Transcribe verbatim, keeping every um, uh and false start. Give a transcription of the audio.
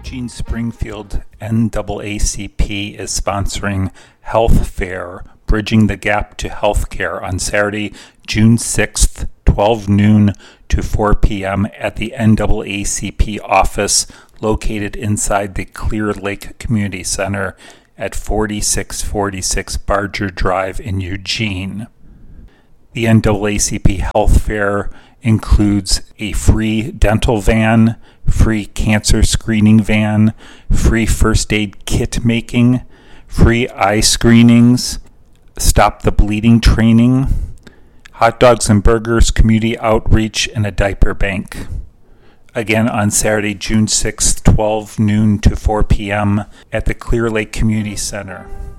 Eugene Springfield N double A C P is sponsoring Health Fair, Bridging the Gap to Healthcare on Saturday, June sixth, twelve noon to four p.m. at the N double A C P office located inside the Clear Lake Community Center at forty-six forty-six Barger Drive in Eugene. The N double A C P Health Fair includes a free dental van, free cancer screening van, free first aid kit making, free eye screenings, stop the bleeding training, hot dogs and burgers, community outreach, and a diaper bank. Again on Saturday, June sixth, twelve noon to four p.m. at the Clear Lake Community Center.